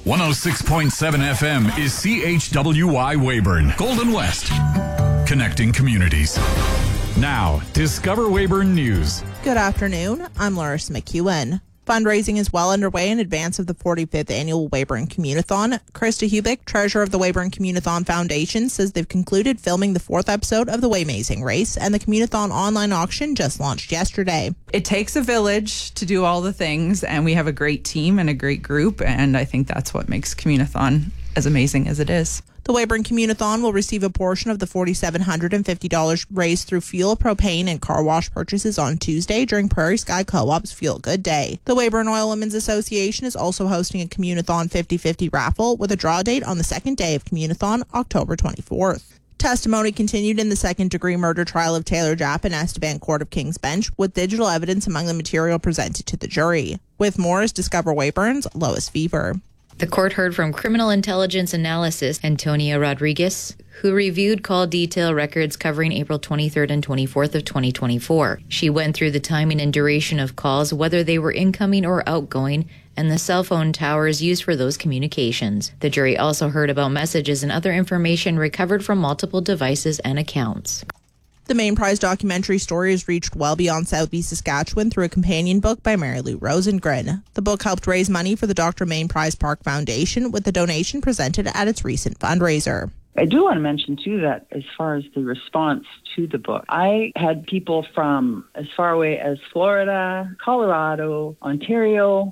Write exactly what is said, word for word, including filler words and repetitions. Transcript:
one oh six point seven F M is C H W Y Weyburn, Golden West. Connecting communities. Now, Discover Weyburn News. Good afternoon. I'm Larissa McEwen. Fundraising is well underway in advance of the forty-fifth annual Weyburn Communathon. Krista Hubick, treasurer of the Weyburn Communathon Foundation, says they've concluded filming the fourth episode of the Waymazing race, and the Communathon online auction just launched yesterday. It takes a village to do all the things, and we have a great team and a great group, and I think that's what makes Communathon as amazing as it is. The Weyburn Communathon will receive a portion of the four thousand seven hundred fifty dollars raised through fuel, propane, and car wash purchases on Tuesday during Prairie Sky Co-op's Feel Good Day. The Weyburn Oil Women's Association is also hosting a Communathon fifty-fifty raffle with a draw date on the second day of Communathon, October twenty-fourth. Testimony continued in the second-degree murder trial of Taylor Japp in Estevan Court of King's Bench, with digital evidence among the material presented to the jury. With more is Discover Weyburn's Lois Fever. The court heard from criminal intelligence analyst Antonia Rodriguez, who reviewed call detail records covering April twenty-third and twenty-fourth of twenty twenty-four. She went through the timing and duration of calls, whether they were incoming or outgoing, and the cell phone towers used for those communications. The jury also heard about messages and other information recovered from multiple devices and accounts. The Main Prize documentary story has reached well beyond southeast Saskatchewan through a companion book by Mary Lou Rosengren. The book helped raise money for the Doctor Main Prize Park Foundation, with the donation presented at its recent fundraiser. I do want to mention, too, that as far as the response to the book, I had people from as far away as Florida, Colorado, Ontario,